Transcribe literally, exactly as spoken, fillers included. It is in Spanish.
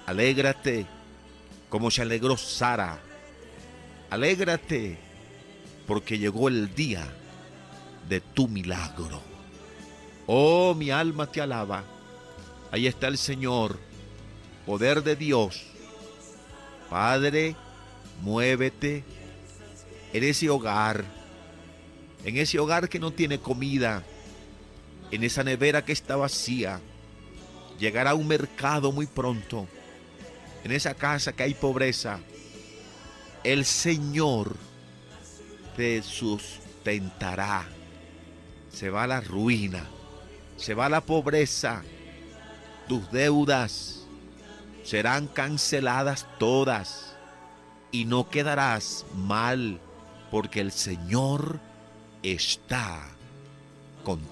Alégrate como se alegró Sara. Alégrate porque llegó el día de tu milagro. Oh, mi alma te alaba. Ahí está el Señor, poder de Dios. Padre, muévete en ese hogar, en ese hogar que no tiene comida, en esa nevera que está vacía. Llegará un mercado muy pronto. En esa casa que hay pobreza, el Señor te sustentará. Se va la ruina, se va la pobreza. Tus deudas serán canceladas todas y no quedarás mal porque el Señor está contigo.